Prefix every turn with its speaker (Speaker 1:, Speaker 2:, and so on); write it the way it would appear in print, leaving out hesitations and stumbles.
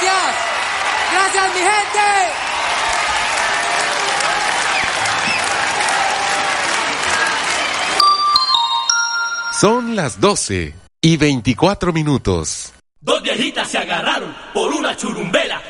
Speaker 1: Gracias. Gracias, mi gente.
Speaker 2: Son las 12:24.
Speaker 3: Dos viejitas se agarraron por una churumbela